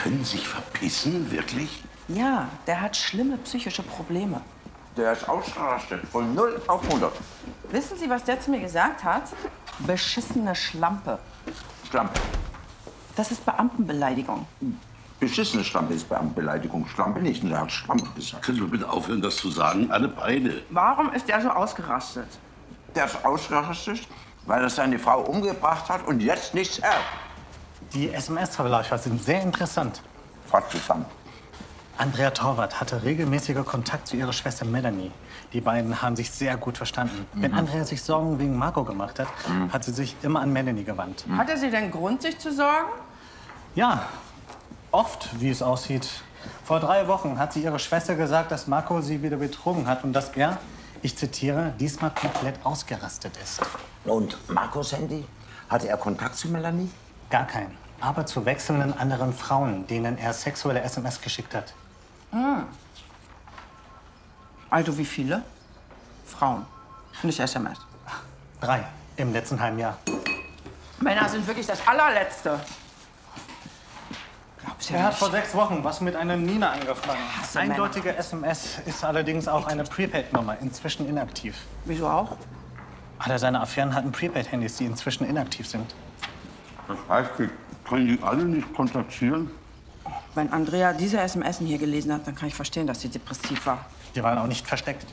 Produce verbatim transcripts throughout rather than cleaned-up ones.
können sich verpissen, wirklich? Ja, der hat schlimme psychische Probleme. Der ist ausgerastet, von null auf hundert. Wissen Sie, was der zu mir gesagt hat? Beschissene Schlampe. Schlampe. Das ist Beamtenbeleidigung. Beschissene Schlampe ist Beamtenbeleidigung. Schlampe nicht. Und er hat Schlampe gesagt. Können Sie bitte aufhören, das zu sagen? Alle beide. Warum ist der so ausgerastet? Der ist ausgerastet, weil er seine Frau umgebracht hat und jetzt nichts erbt. Die S M S-Verläufer sind sehr interessant. Fast zusammen. Andrea Torwart hatte regelmäßiger Kontakt zu ihrer Schwester Melanie. Die beiden haben sich sehr gut verstanden. Mhm. Wenn Andrea sich Sorgen wegen Marco gemacht hat, mhm. hat sie sich immer an Melanie gewandt. Mhm. Hatte sie denn Grund, sich zu sorgen? Ja, oft, wie es aussieht. Vor drei Wochen hat sie ihrer Schwester gesagt, dass Marco sie wieder betrogen hat und dass er, ich zitiere, diesmal komplett ausgerastet ist. Und Marcos Handy? Hatte er Kontakt zu Melanie? Gar keinen. Aber zu wechselnden anderen Frauen, denen er sexuelle S M S geschickt hat. Hm. Also wie viele? Frauen, nicht S M S. Drei im letzten halben Jahr. Männer sind wirklich das allerletzte. Glaub's ja er hat nicht. vor sechs Wochen was mit einer Nina angefangen. Hasse Eindeutige Männer. S M S ist allerdings auch eine Prepaid-Nummer, inzwischen inaktiv. Wieso auch? Alle seine Affären hatten Prepaid-Handys, die inzwischen inaktiv sind. Das heißt, wir können die alle nicht kontaktieren? Wenn Andrea diese S M S hier gelesen hat, dann kann ich verstehen, dass sie depressiv war. Die waren auch nicht versteckt.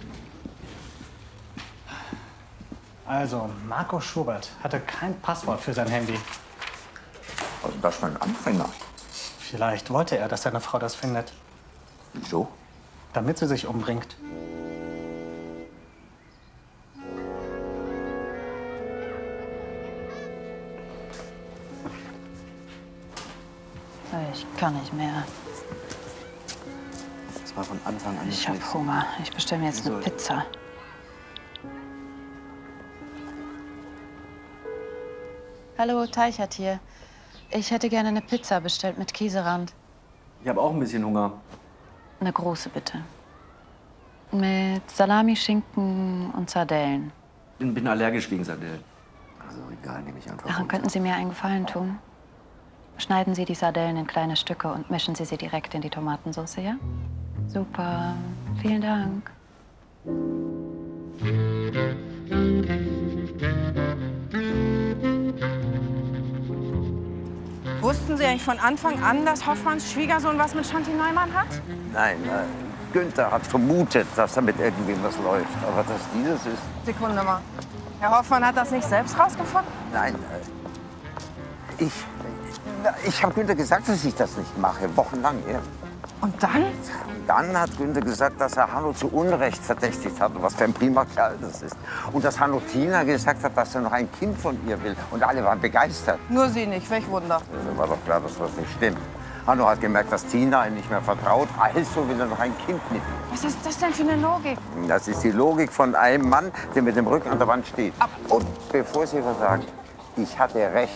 Also, Marco Schubert hatte kein Passwort für sein Handy. Also das ist ein Anfänger. Vielleicht wollte er, dass seine Frau das findet. Wieso? Damit sie sich umbringt. Ich kann nicht mehr. Das war von Anfang an nicht Ich hab schlecht. Hunger. Ich bestelle mir jetzt eine Wieso? Pizza. Hallo, Teichert hier. Ich hätte gerne eine Pizza bestellt mit Käserand. Ich habe auch ein bisschen Hunger. Eine große, bitte. Mit Salami, Schinken und Sardellen. Ich bin allergisch gegen Sardellen. Also egal, nehme ich einfach. Ach, und könnten Sie mir einen Gefallen tun? Schneiden Sie die Sardellen in kleine Stücke und mischen Sie sie direkt in die Tomatensauce, ja? Super. Vielen Dank. Wussten Sie eigentlich von Anfang an, dass Hoffmanns Schwiegersohn was mit Shanti Neumann hat? Nein, äh, Günther hat vermutet, dass da mit irgendwem was läuft. Aber dass dieses ist... Sekunde mal. Herr Hoffmann hat das nicht selbst rausgefunden? Nein, äh, ich... Ich habe Günther gesagt, dass ich das nicht mache, wochenlang. Ja. Und dann? Dann hat Günther gesagt, dass er Hanno zu Unrecht verdächtigt hat, was für ein prima Kerl das ist. Und dass Hanno Tina gesagt hat, dass er noch ein Kind von ihr will. Und alle waren begeistert. Nur Sie nicht, welch Wunder. Ja, mir war doch klar, dass das nicht stimmt. Hanno hat gemerkt, dass Tina ihm nicht mehr vertraut, also will er noch ein Kind mit ihr. Was ist das denn für eine Logik? Das ist die Logik von einem Mann, der mit dem Rücken an der Wand steht. Und bevor Sie was sagen, ich hatte recht.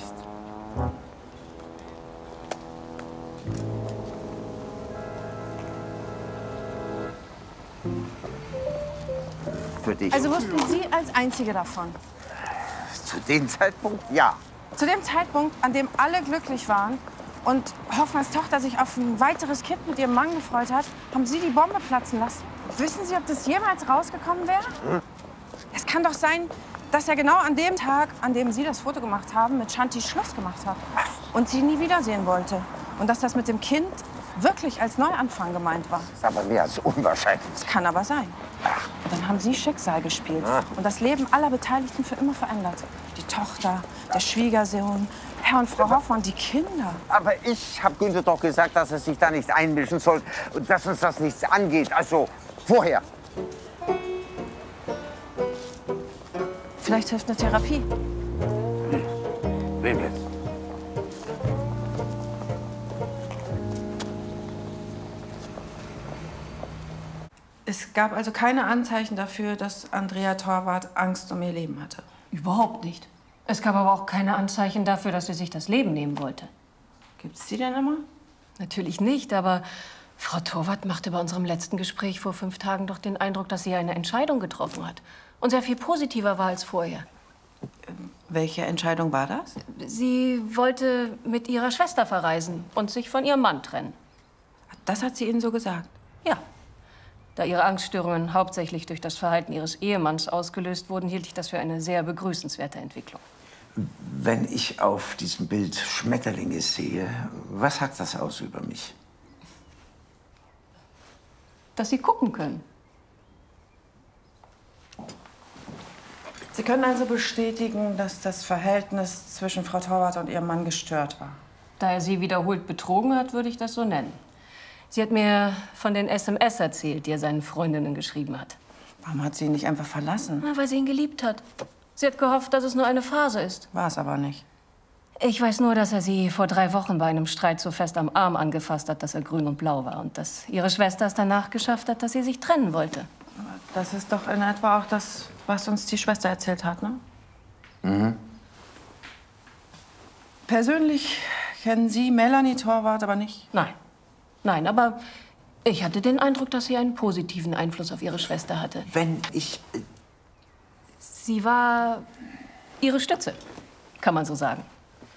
Für dich. Also wussten Sie als Einzige davon? Zu dem Zeitpunkt, ja. Zu dem Zeitpunkt, an dem alle glücklich waren und Hoffmanns Tochter sich auf ein weiteres Kind mit ihrem Mann gefreut hat, haben Sie die Bombe platzen lassen. Wissen Sie, ob das jemals rausgekommen wäre? Hm? Es kann doch sein, dass er genau an dem Tag, an dem Sie das Foto gemacht haben, mit Shanti Schluss gemacht hat und sie nie wiedersehen wollte. Und dass das mit dem Kind wirklich als Neuanfang gemeint war. Das ist aber mehr als unwahrscheinlich. Das kann aber sein. Und dann haben Sie Schicksal gespielt und das Leben aller Beteiligten für immer verändert. Die Tochter, der Schwiegersohn, Herr und Frau Hoffmann, die Kinder. Aber ich habe Günther doch gesagt, dass er sich da nicht einmischen soll und dass uns das nichts angeht. Also vorher. Vielleicht hilft eine Therapie. Wem jetzt? Es gab also keine Anzeichen dafür, dass Andrea Torwart Angst um ihr Leben hatte. Überhaupt nicht. Es gab aber auch keine Anzeichen dafür, dass sie sich das Leben nehmen wollte. Gibt's die denn immer? Natürlich nicht, aber Frau Torwart machte bei unserem letzten Gespräch vor fünf Tagen doch den Eindruck, dass sie eine Entscheidung getroffen hat und sehr viel positiver war als vorher. Welche Entscheidung war das? Sie wollte mit ihrer Schwester verreisen und sich von ihrem Mann trennen. Das hat sie Ihnen so gesagt? Ja. Da ihre Angststörungen hauptsächlich durch das Verhalten ihres Ehemanns ausgelöst wurden, hielt ich das für eine sehr begrüßenswerte Entwicklung. Wenn ich auf diesem Bild Schmetterlinge sehe, was sagt das aus über mich? Dass Sie gucken können. Sie können also bestätigen, dass das Verhältnis zwischen Frau Torwart und ihrem Mann gestört war? Da er sie wiederholt betrogen hat, würde ich das so nennen. Sie hat mir von den S M S erzählt, die er seinen Freundinnen geschrieben hat. Warum hat sie ihn nicht einfach verlassen? Na, weil sie ihn geliebt hat. Sie hat gehofft, dass es nur eine Phase ist. War es aber nicht. Ich weiß nur, dass er sie vor drei Wochen bei einem Streit so fest am Arm angefasst hat, dass er grün und blau war. Und dass ihre Schwester es danach geschafft hat, dass sie sich trennen wollte. Das ist doch in etwa auch das, was uns die Schwester erzählt hat, ne? Mhm. Persönlich kennen Sie Melanie Torwart aber nicht? Nein. Nein, aber ich hatte den Eindruck, dass sie einen positiven Einfluss auf ihre Schwester hatte. Wenn ich... Äh Sie war ihre Stütze, kann man so sagen.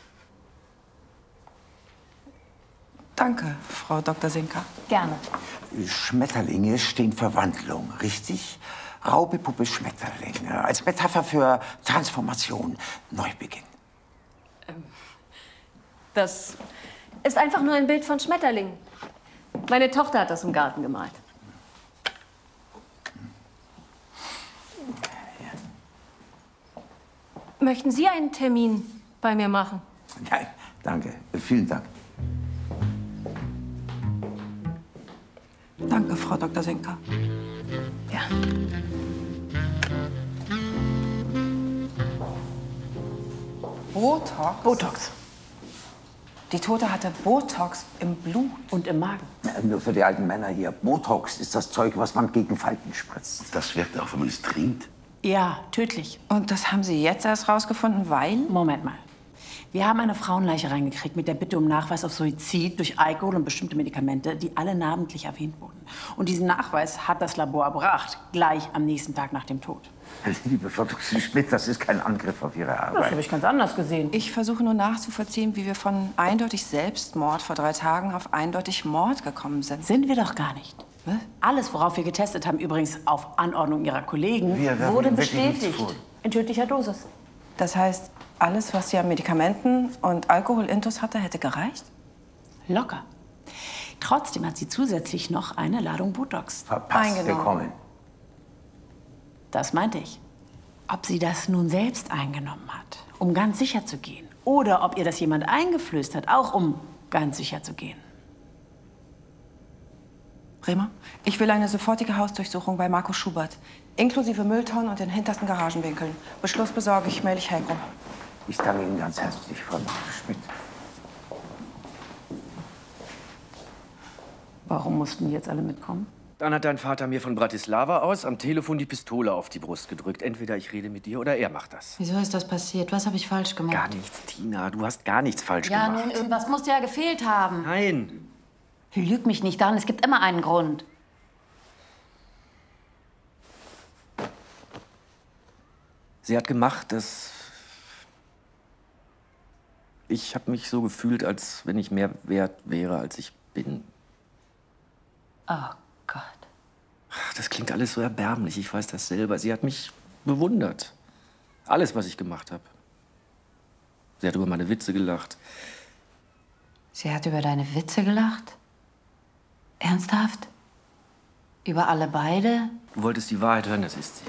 Danke, Frau Doktor Sinka. Gerne. Schmetterlinge stehen für Wandlung, richtig? Raupe, Puppe, Schmetterling. Als Metapher für Transformation, Neubeginn. Das ist einfach nur ein Bild von Schmetterlingen. Meine Tochter hat das im Garten gemalt. Möchten Sie einen Termin bei mir machen? Nein, danke. Vielen Dank. Danke, Frau Doktor Sinka. Ja. Botox? Botox. Die Tote hatte Botox im Blut. Und im Magen. Ja, nur für die alten Männer hier. Botox ist das Zeug, was man gegen Falten spritzt. Das wirkt auch, wenn man es trinkt. Ja, tödlich. Und das haben Sie jetzt erst rausgefunden, weil? Moment mal. Wir haben eine Frauenleiche reingekriegt mit der Bitte um Nachweis auf Suizid durch Alkohol und bestimmte Medikamente, die alle namentlich erwähnt wurden. Und diesen Nachweis hat das Labor erbracht, gleich am nächsten Tag nach dem Tod. Liebe Frau Doktor Schmidt, das ist kein Angriff auf Ihre Das Arbeit. habe ich ganz anders gesehen. Ich versuche nur nachzuvollziehen, wie wir von eindeutig Selbstmord vor drei Tagen auf eindeutig Mord gekommen sind. Sind wir doch gar nicht. Was? Alles, worauf wir getestet haben, übrigens auf Anordnung Ihrer Kollegen, Wir werfen wurde Ihnen wirklich nichts bestätigt. vor. In tödlicher Dosis. Das heißt, alles, was sie an Medikamenten und Alkoholintus hatte, hätte gereicht? Locker. Trotzdem hat sie zusätzlich noch eine Ladung Botox. Verpasst Eingenommen. gekommen. Das meinte ich. Ob sie das nun selbst eingenommen hat, um ganz sicher zu gehen. Oder ob ihr das jemand eingeflößt hat, auch um ganz sicher zu gehen. Bremer, ich will eine sofortige Hausdurchsuchung bei Marco Schubert. Inklusive Mülltonnen und den hintersten Garagenwinkeln. Beschluss besorge ich, melde ich Helko. Ich danke Ihnen ganz herzlich, Frau Doktor Schmidt. Warum mussten die jetzt alle mitkommen? Dann hat dein Vater mir von Bratislava aus am Telefon die Pistole auf die Brust gedrückt. Entweder ich rede mit dir oder er macht das. Wieso ist das passiert? Was habe ich falsch gemacht? Gar nichts, Tina. Du hast gar nichts falsch Ja, gemacht. nun, irgendwas muss dir ja gefehlt haben. Nein. Lüg mich nicht an, es gibt immer einen Grund. Sie hat gemacht, dass... Ich habe mich so gefühlt, als wenn ich mehr wert wäre, als ich bin. Oh Gott. Ach, das klingt alles so erbärmlich, ich weiß das selber. Sie hat mich bewundert. Alles, was ich gemacht habe. Sie hat über meine Witze gelacht. Sie hat über deine Witze gelacht? Ernsthaft? Über alle beide? Du wolltest die Wahrheit hören, das ist sie.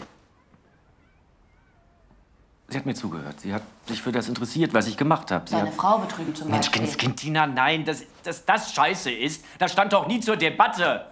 Sie hat mir zugehört. Sie hat sich für das interessiert, was ich gemacht habe. Sie Deine hat... Frau betrügen zum Mensch, Beispiel. Kind, Kind, Tina, nein, dass, dass das scheiße ist, das stand doch nie zur Debatte.